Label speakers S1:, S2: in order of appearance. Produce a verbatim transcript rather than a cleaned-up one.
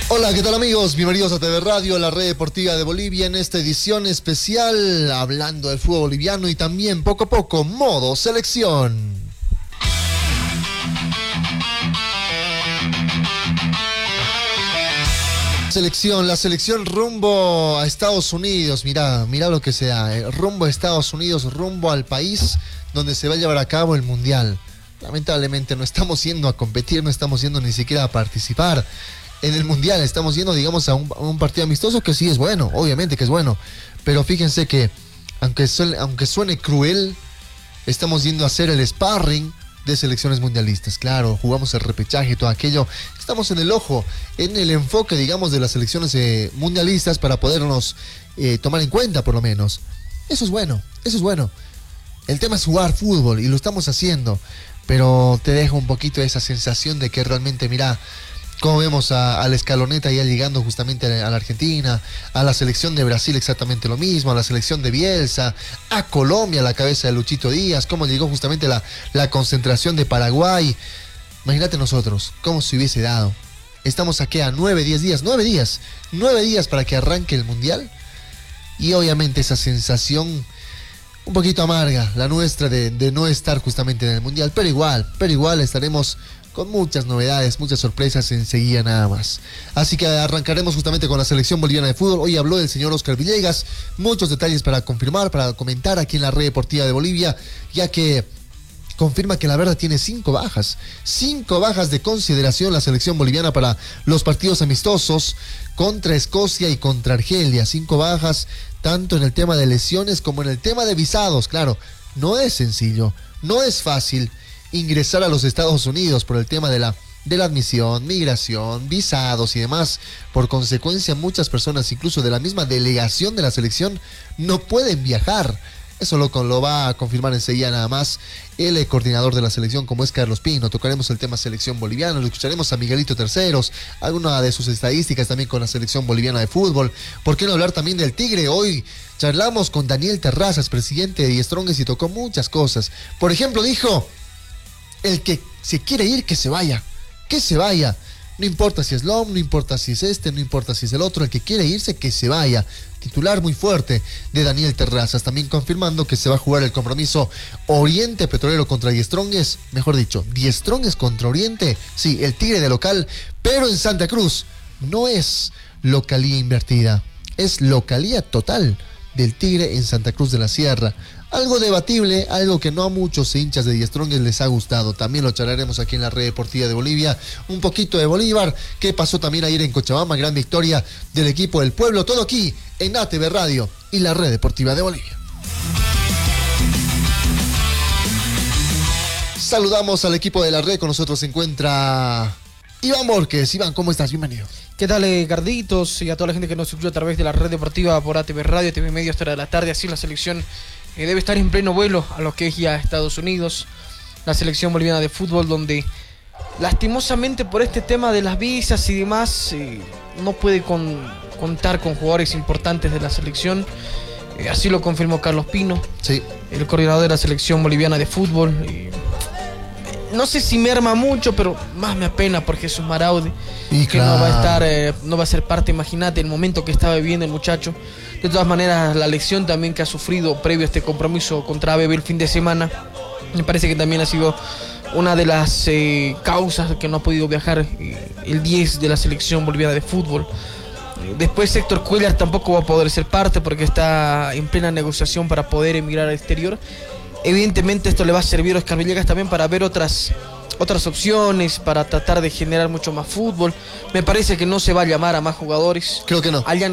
S1: Hola, ¿qué tal amigos? Bienvenidos a T V Radio, la red deportiva de Bolivia, en esta edición especial, hablando del fútbol boliviano y también poco a poco, modo selección. Selección, la selección rumbo a Estados Unidos, mira, mira lo que se da, eh, rumbo a Estados Unidos, rumbo al país donde se va a llevar a cabo el Mundial. Lamentablemente no estamos yendo a competir, no estamos yendo ni siquiera a participar en el Mundial, estamos yendo, digamos, a un, a un partido amistoso que sí es bueno, obviamente que es bueno, pero fíjense que, aunque suene, aunque suene cruel, estamos yendo a hacer el sparring de selecciones mundialistas. Claro, jugamos el repechaje y todo aquello, estamos en el ojo, en el enfoque, digamos, de las selecciones eh, mundialistas para podernos eh, tomar en cuenta, por lo menos. Eso es bueno, eso es bueno. El tema es jugar fútbol y lo estamos haciendo, pero te deja un poquito esa sensación de que realmente, mira, como vemos a, a la escaloneta ya llegando justamente a, a la Argentina, a la selección de Brasil exactamente lo mismo, a la selección de Bielsa, a Colombia a la cabeza de Luchito Díaz, cómo llegó justamente la, la concentración de Paraguay. Imagínate nosotros, cómo se hubiese dado. Estamos aquí a nueve, diez días, nueve días, nueve días para que arranque el Mundial. Y obviamente esa sensación un poquito amarga, la nuestra de, de no estar justamente en el Mundial, pero igual, pero igual estaremos con muchas novedades, muchas sorpresas enseguida nada más. Así que arrancaremos justamente con la selección boliviana de fútbol. Hoy habló el señor Oscar Villegas, muchos detalles para confirmar, para comentar aquí en la red deportiva de Bolivia, ya que confirma que la verdad tiene cinco bajas, cinco bajas de consideración la selección boliviana para los partidos amistosos contra Escocia y contra Argelia. Cinco bajas, tanto en el tema de lesiones como en el tema de visados. Claro, no es sencillo, no es fácil ingresar a los Estados Unidos por el tema de la, de la admisión, migración, visados y demás. Por consecuencia, muchas personas, incluso de la misma delegación de la selección, no pueden viajar. Eso lo, lo va a confirmar enseguida nada más el eh, coordinador de la selección, como es Carlos Pino. Tocaremos el tema selección boliviana, lo escucharemos a Miguelito Terceros, alguna de sus estadísticas también con la selección boliviana de fútbol. ¿Por qué no hablar también del Tigre? Hoy charlamos con Daniel Terrazas, presidente de Die Strongest, y tocó muchas cosas. Por ejemplo, dijo: el que se quiere ir, que se vaya, que se vaya. No importa si es Lom, no importa si es este, no importa si es el otro, el que quiere irse, que se vaya. Titular muy fuerte de Daniel Terrazas, también confirmando que se va a jugar el compromiso Oriente Petrolero contra Die Strongest, mejor dicho, Die Strongest contra Oriente, sí, el Tigre de local, pero en Santa Cruz. No es localía invertida, es localía total del Tigre en Santa Cruz de la Sierra. Algo debatible, algo que no a muchos hinchas de Die Strongest les ha gustado. También lo charlaremos aquí en la red deportiva de Bolivia. Un poquito de Bolívar, que pasó también ayer en Cochabamba, gran victoria del equipo del pueblo. Todo aquí en A T V Radio y la red deportiva de Bolivia. Saludamos al equipo de la red, con nosotros se encuentra Iván Borges. Iván, ¿cómo estás? Bienvenido.
S2: ¿Qué tal, eh, Carditos? Y a toda la gente que nos escuchó a través de la red deportiva por A T V Radio, T V Medio, hasta de la tarde. Así la selección eh, debe estar en pleno vuelo a lo que es ya Estados Unidos. La selección boliviana de fútbol, donde lastimosamente por este tema de las visas y demás, eh, no puede con, contar con jugadores importantes de la selección. Eh, así lo confirmó Carlos Pino,
S1: sí,
S2: el coordinador de la selección boliviana de fútbol. Eh, No sé si me arma mucho, pero más me apena por Jesús Maraude, y que claro, no va a estar, eh, no va a ser parte. Imagínate el momento que estaba viviendo el muchacho. De todas maneras, la lesión también que ha sufrido previo a este compromiso contra A B B el fin de semana, me parece que también ha sido una de las eh, causas que no ha podido viajar eh, el diez de la selección boliviana de fútbol. Después Héctor Cuellar tampoco va a poder ser parte porque está en plena negociación para poder emigrar al exterior. Evidentemente esto le va a servir a Oscar Villegas también para ver otras, otras opciones, para tratar de generar mucho más fútbol. Me parece que no se va a llamar a más jugadores.
S1: Creo que no.
S2: Allá